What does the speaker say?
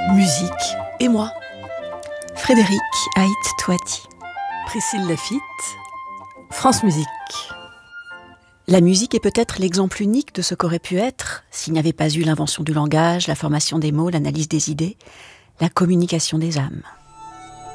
Musique et moi. Frédéric Haït Touati. Priscille Lafitte, France Musique. La musique est peut-être l'exemple unique de ce qu'aurait pu être, s'il n'y avait pas eu l'invention du langage, la formation des mots, l'analyse des idées, la communication des âmes.